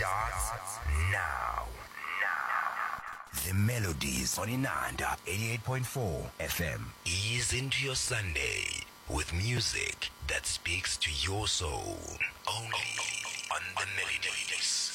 starts now. The melodies on Inanda 88.4 FM. Ease into your Sunday with music that speaks to your soul. Only on the melodies.